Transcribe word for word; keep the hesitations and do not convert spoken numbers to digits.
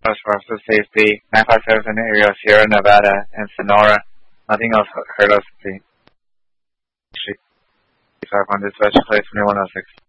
for safety. nine five seven area, Sierra Nevada, and Sonora. Nothing else hurt us. five hundred, special place, twenty-one oh six.